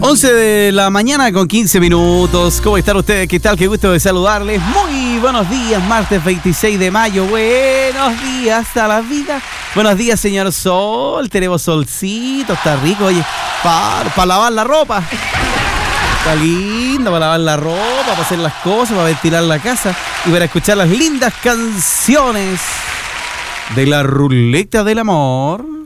11 de la mañana con 15 minutos. ¿Cómo están ustedes? ¿Qué tal? Qué gusto de saludarles. Muy buenos días, martes 26 de mayo. Buenos días a la vida. Buenos días, señor Sol. Tenemos solcito, está rico. Oye, para lavar la ropa. Está lindo para lavar la ropa, para hacer las cosas, para ventilar la casa y para escuchar las lindas canciones de la ruleta del amor.